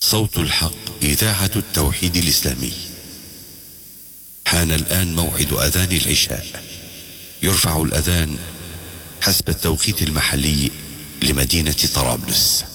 صوت الحق إذاعة التوحيد الإسلامي. حان الآن موعد أذان العشاء. يرفع الأذان حسب التوقيت المحلي لمدينة طرابلس.